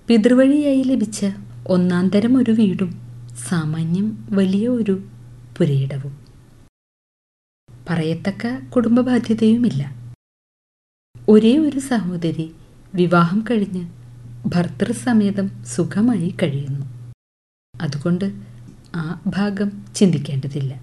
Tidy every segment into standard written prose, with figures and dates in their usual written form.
പിതൃവഴിയായി ലഭിച്ച ഒന്നാം തരം ഒരു വീടും സാമാന്യം വലിയ ഒരു പുരയിടവും. പറയത്തക്ക കുടുംബ ബാധ്യതയുമില്ല. ഒരേ ഒരു സഹോദരി വിവാഹം കഴിഞ്ഞ് ഭർത്തൃസമേതം സുഖമായി കഴിയുന്നു. അതുകൊണ്ട് ആ ഭാഗം ചിന്തിക്കേണ്ടതില്ല.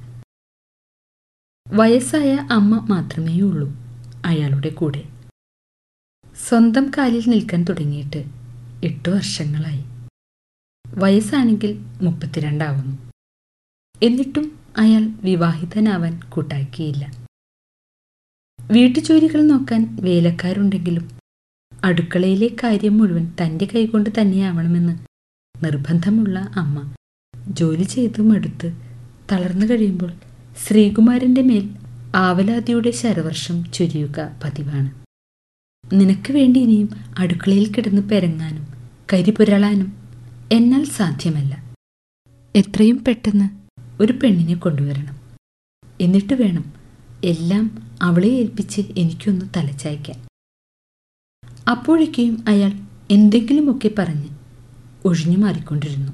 വയസ്സായ അമ്മ മാത്രമേ ഉള്ളൂ അയാളുടെ കൂടെ. സ്വന്തം കാലിൽ നിൽക്കാൻ തുടങ്ങിയിട്ട് 8 വർഷങ്ങളായി. വയസ്സാണെങ്കിൽ 32 ആവുന്നു. എന്നിട്ടും അയാൾ വിവാഹിതനാവാൻ കൂട്ടാക്കിയില്ല. വീട്ടുജോലികൾ നോക്കാൻ വേലക്കാരുണ്ടെങ്കിലും അടുക്കളയിലെ കാര്യം മുഴുവൻ തൻ്റെ കൈകൊണ്ട് തന്നെയാവണമെന്ന് നിർബന്ധമുള്ള അമ്മ ജോലി ചെയ്ത് മടുത്ത് തളർന്നു കഴിയുമ്പോൾ ശ്രീകുമാരൻ്റെ മേൽ ആവലാതിയുടെ ശരവർഷം ചൊരിയുക പതിവാണ്. നിനക്ക് വേണ്ടി ഇനിയും അടുക്കളയിൽ കിടന്ന് പെരങ്ങാനും കരിപുരളാനും എന്നാൽ സാധ്യമല്ല. എത്രയും പെട്ടെന്ന് ഒരു പെണ്ണിനെ കൊണ്ടുവരണം. എന്നിട്ട് വേണം എല്ലാം അവളെ ഏൽപ്പിച്ച് എനിക്കൊന്ന് തലചായ്ക്കാൻ. അപ്പോഴേക്കും അയാൾ എന്തെങ്കിലുമൊക്കെ പറഞ്ഞ് ഒഴിഞ്ഞു മാറിക്കൊണ്ടിരുന്നു.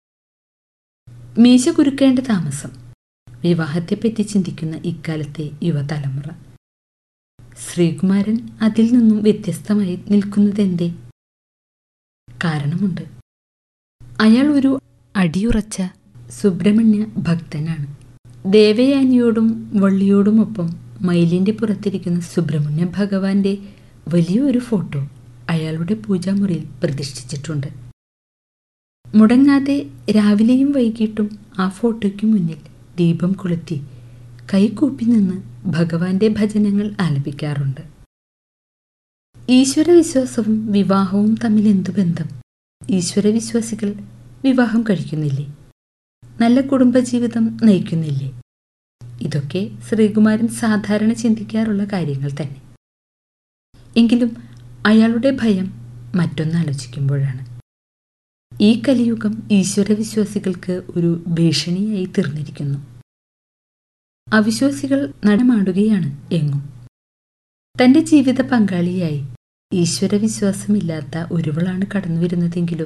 മീശ കുരുക്കേണ്ട താമസം. വിവാഹത്തെപ്പറ്റി ചിന്തിക്കുന്ന ഇക്കാലത്തെ യുവതലമുറ. ശ്രീകുമാരൻ അതിൽ നിന്നും വ്യത്യസ്തമായി നിൽക്കുന്നതെന്തേ? കാരണമുണ്ട്. അയാൾ ഒരു അടിയുറച്ച സുബ്രഹ്മണ്യ ഭക്തനാണ്. ദേവയാനിയോടും വള്ളിയോടുമൊപ്പം മയിലിൻ്റെ പുറത്തിരിക്കുന്ന സുബ്രഹ്മണ്യ ഭഗവാന്റെ വലിയൊരു ഫോട്ടോ അയാളുടെ പൂജാമുറിയിൽ പ്രതിഷ്ഠിച്ചിട്ടുണ്ട്. മുടങ്ങാതെ രാവിലെയും വൈകിട്ടും ആ ഫോട്ടോയ്ക്ക് മുന്നിൽ ദീപം കൊളുത്തി കൈകൂപ്പി നിന്ന് ഭഗവാന്റെ ഭജനങ്ങൾ ആലപിക്കാറുണ്ട്. ഈശ്വരവിശ്വാസവും വിവാഹവും തമ്മിൽ എന്തു ബന്ധം? ഈശ്വരവിശ്വാസികൾ വിവാഹം കഴിക്കുന്നില്ലേ? നല്ല കുടുംബജീവിതം നയിക്കുന്നില്ലേ? ഇതൊക്കെ ശ്രീകുമാരൻ സാധാരണ ചിന്തിക്കാറുള്ള കാര്യങ്ങൾ തന്നെ. എങ്കിലും അയാളുടെ ഭയം മറ്റൊന്നാലോചിക്കുമ്പോഴാണ്. ഈ കലിയുഗം ഈശ്വരവിശ്വാസികൾക്ക് ഒരു ഭീഷണിയായി തീർന്നിരിക്കുന്നു. അവിശ്വാസികൾ നടമാടുകയാണ് എങ്ങും. തൻ്റെ ജീവിത പങ്കാളിയായി ഈശ്വരവിശ്വാസമില്ലാത്ത ഒരുവളാണ് കടന്നു വരുന്നതെങ്കിലോ?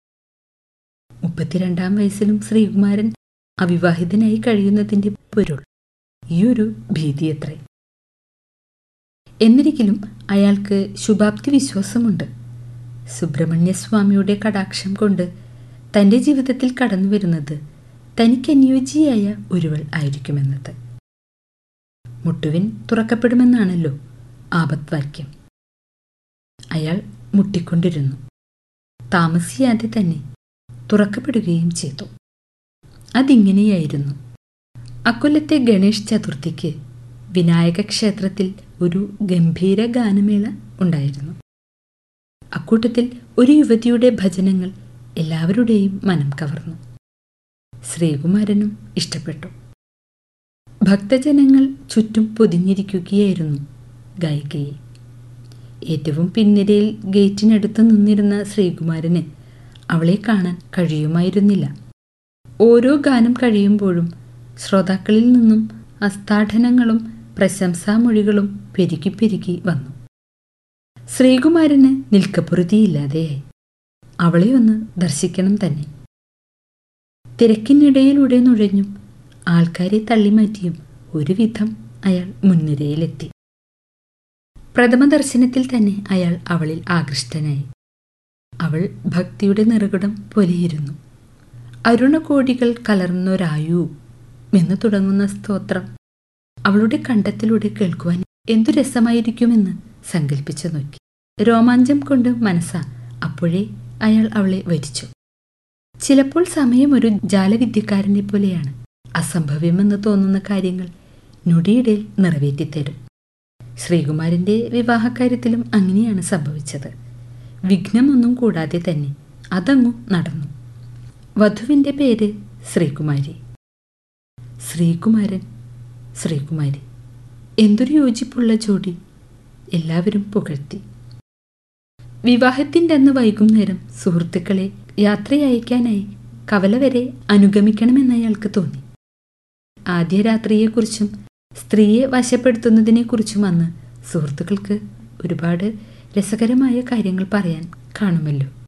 32-ാം വയസ്സിലും ശ്രീകുമാരൻ അവിവാഹിതനായി കഴിയുന്നതിൻ്റെ പൊരുൾ ഈ ഒരു ഭീതിയത്രേ. എന്നിരിക്കലും അയാൾക്ക് ശുഭാപ്തി വിശ്വാസമുണ്ട്. സുബ്രഹ്മണ്യസ്വാമിയുടെ കടാക്ഷം കൊണ്ട് തൻ്റെ ജീവിതത്തിൽ കടന്നു വരുന്നത് തനിക്ക് അനുയോജ്യയായ ഒരുവൾ ആയിരിക്കുമെന്നത്. മുട്ടുവിൻ തുറക്കപ്പെടുമെന്നാണല്ലോ ആപത്വാക്യം. അയാൾ മുട്ടിക്കൊണ്ടിരുന്നു. താമസിയാതെ തന്നെ തുറക്കപ്പെടുകയും ചെയ്തു. അതിങ്ങനെയായിരുന്നു. അക്കൊല്ലത്തെ ഗണേഷ് ചതുർത്ഥിക്ക് വിനായക ക്ഷേത്രത്തിൽ ഒരു ഗംഭീര ഗാനമേള ഉണ്ടായിരുന്നു. അക്കൂട്ടത്തിൽ ഒരു യുവതിയുടെ ഭജനങ്ങൾ എല്ലാവരുടെയും മനം കവർന്നു. ശ്രീകുമാരനും ഇഷ്ടപ്പെട്ടു. ഭക്തജനങ്ങൾ ചുറ്റും പൊതിഞ്ഞിരിക്കുകയായിരുന്നു ഗായികയെ. ഏറ്റവും പിൻനിരയിൽ ഗേറ്റിനടുത്ത് നിന്നിരുന്ന ശ്രീകുമാരന് അവളെ കാണാൻ കഴിയുമായിരുന്നില്ല. ഓരോ ഗാനം കഴിയുമ്പോഴും ശ്രോതാക്കളിൽ നിന്നും അസ്താഠനങ്ങളും പ്രശംസാമൊഴികളും പെരുകി പെരുകി വന്നു. ശ്രീകുമാരന് നിൽക്കപ്പുറതിയില്ലാതെയായി. അവളെ ഒന്ന് ദർശിക്കണം തന്നെ. തിരക്കിനിടയിലൂടെ നുഴഞ്ഞും ആൾക്കാരെ തള്ളിമാറ്റിയും ഒരുവിധം അയാൾ മുൻനിരയിലെത്തി. പ്രഥമ ദർശനത്തിൽ തന്നെ അയാൾ അവളിൽ ആകൃഷ്ടനായി. അവൾ ഭക്തിയുടെ നിറകുടം പോലെയിരുന്നു. അരുണകോടികൾ കലർന്നൊരായു എന്ന് തുടങ്ങുന്ന സ്തോത്രം അവളുടെ കണ്ഠത്തിലൂടെ കേൾക്കുവാൻ എന്തു രസമായിരിക്കുമെന്ന് സങ്കല്പിച്ചു നോക്കി. രോമാഞ്ചം കൊണ്ട് മനസ്സാ അപ്പോഴേ അയാൾ അവളെ വരിച്ചു. ചിലപ്പോൾ സമയം ഒരു ജാലവിദ്യക്കാരനെ പോലെയാണ്. അസംഭവ്യമെന്ന് തോന്നുന്ന കാര്യങ്ങൾ ഞൊടിയിടയിൽ നിറവേറ്റിത്തരും. ശ്രീകുമാരൻ്റെ വിവാഹകാര്യത്തിലും അങ്ങനെയാണ് സംഭവിച്ചത്. വിഘ്നമൊന്നും കൂടാതെ തന്നെ അതങ്ങു നടന്നു. വധുവിൻ്റെ പേര് ശ്രീകുമാരി. ശ്രീകുമാരൻ, ശ്രീകുമാരി, എന്തൊരു യോജിപ്പുള്ള ജോഡി! എല്ലാവരും പുകഴ്ത്തി. വിവാഹത്തിൻ്റെ അന്ന് വൈകുന്നേരം സുഹൃത്തുക്കളെ യാത്രയയക്കാനായി കവല വരെ അനുഗമിക്കണമെന്നയാൾക്ക് തോന്നി. ആദ്യ രാത്രിയെക്കുറിച്ചും സ്ത്രീയെ വശപ്പെടുത്തുന്നതിനെക്കുറിച്ചും അന്ന് സുഹൃത്തുക്കൾക്ക് ഒരുപാട് രസകരമായ കാര്യങ്ങൾ പറയാൻ കാണുമല്ലോ.